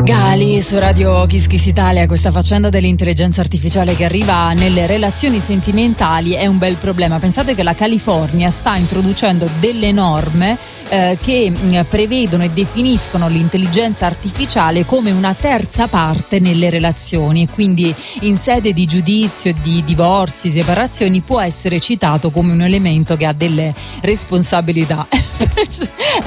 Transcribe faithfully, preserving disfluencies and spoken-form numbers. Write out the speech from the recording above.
Gali su Radio Kiss Kiss Italia. Questa faccenda dell'intelligenza artificiale che arriva nelle relazioni sentimentali è un bel problema. Pensate che la California sta introducendo delle norme eh, che mh, prevedono e definiscono l'intelligenza artificiale come una terza parte nelle relazioni, e quindi in sede di giudizio, di divorzi, separazioni può essere citato come un elemento che ha delle responsabilità.